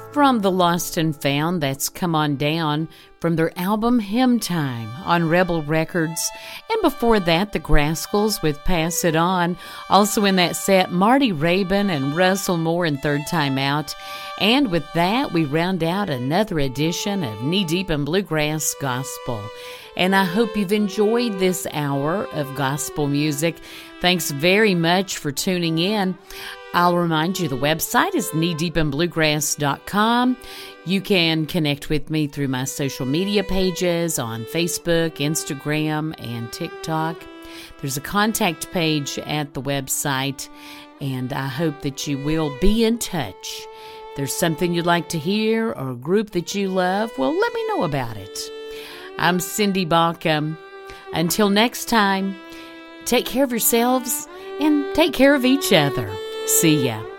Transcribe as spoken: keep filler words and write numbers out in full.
from the Lost and Found. That's Come On Down from their album Hymn Time on Rebel Records. And before that, the Grascals with Pass It On. Also in that set, Marty Rabin and Russell Moore in Third Time Out. And with that, we round out another edition of Knee Deep in Bluegrass Gospel. And I hope you've enjoyed this hour of gospel music. Thanks very much for tuning in. I'll remind you the website is knee deep in bluegrass dot com. You can connect with me through my social media pages on Facebook, Instagram, and TikTok. There's a contact page at the website, and I hope that you will be in touch. If there's something you'd like to hear or a group that you love, well, let me know about it. I'm Cindy Bauckham. Until next time, take care of yourselves and take care of each other. See ya.